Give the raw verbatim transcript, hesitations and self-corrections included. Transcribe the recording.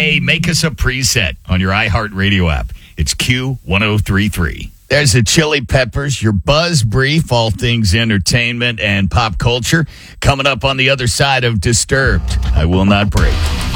Hey, make us a preset on your iHeartRadio app. It's Q ten thirty-three. There's the Chili Peppers, your buzz brief, all things entertainment and pop culture, coming up on the other side of Disturbed. I will not break.